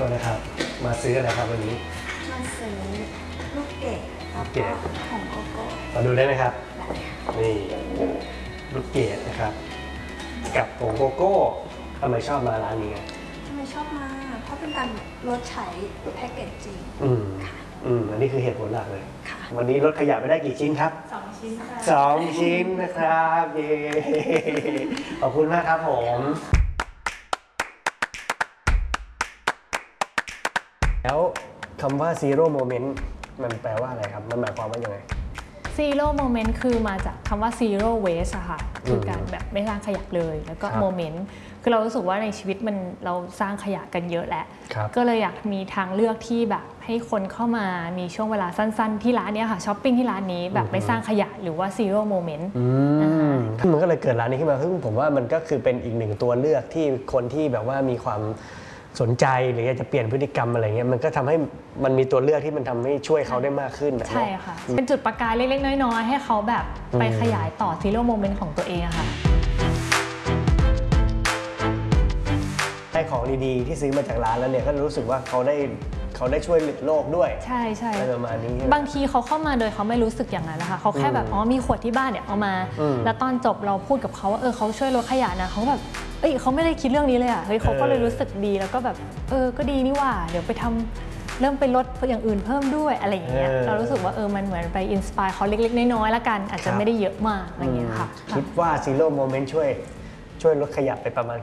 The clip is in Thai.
ษนะครับมาซื้ออะไรครับวันนี้มาซื้อลูกเกดแล้วก็ผงโกโก้มาดูได้ไหมครับได้ค่ะนี่ลูกเกดนะครับกับผงโกโก้ทำไมชอบมาร้านนี้ทำไมชอบมาเพราะเป็นการลดใช้แพ็กเกจจริงค่ะอันนี้คือเหตุผลหลักเลยค่ะวันนี้ลดขยะไปได้กี่ชิ้นครับ 2 ชิ้นค่ะ 2 ชิ้นนะครับเย้ขอบคุณมากครับผมแล้วคำว่า zero moment มันแปลว่าอะไรครับมันหมายความว่ายังไง Zero Moment คือมาจากคำว่า Zero Waste อะค่ะคือการแบบไม่สร้างขยะเลยแล้วก็ Moment คือเรารู้สึกว่าในชีวิตมันเราสร้างขยะกันเยอะแหละก็เลยอยากมีทางเลือกที่แบบให้คนเข้ามามีช่วงเวลาสั้นๆที่ร้านนี้ค่ะช้อปปิ้งที่ร้านนี้แบบไม่สร้างขยะหรือว่า Zero Moment มันก็เลยเกิดร้านนี้ขึ้นมาซึ่งผมว่ามันก็คือเป็นอีกหนึ่งตัวเลือกที่คนที่แบบว่ามีความสนใจหรืออยากจะเปลี่ยนพฤติกรรมอะไรเงี้ยมันก็ทำให้มันมีตัวเลือกที่มันทำให้ช่วยเขาได้มากขึ้นใช่ค่ะเป็นจุดประกายเล็กๆน้อยๆให้เขาแบบไปขยายต่อ Zero Moment ของตัวเองอะค่ะได้ของดีๆที่ซื้อมาจากร้านแล้วเนี่ยก็รู้สึกว่าเขาได้ช่วยโลกด้วยใช่ใช่ประมาณนี้บางทีเขาเข้ามาโดยเขาไม่รู้สึกอย่างนั้นนะคะเขาแค่แบบมีขวดที่บ้านเนี่ยเอามาแล้วตอนจบเราพูดกับเขาว่าเขาช่วยลดขยะนะเขาแบบเขาไม่ได้คิดเรื่องนี้เลยอ่ะเขาก็เลยรู้สึกดีแล้วก็แบบก็ดีนี่ว่าเดี๋ยวไปทำเริ่มไปลดอย่างอื่นเพิ่มด้วยอะไรอย่างเงี้ยเรารู้สึกว่ามันเหมือนไปอินสปายเขาเล็กๆน้อยๆละกันอาจจะไม่ได้เยอะมากอะไรอย่างเงี้ยค่ะคิดว่า Zero Moment ช่วยลดขยะไปประมาณ